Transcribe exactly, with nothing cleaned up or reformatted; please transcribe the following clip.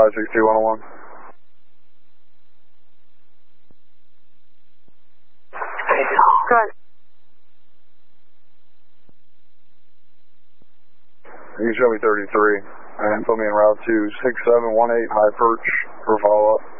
five six two one oh one. Good. You can show me thirty-three and put me en route to six seven one eight High Perch for follow-up.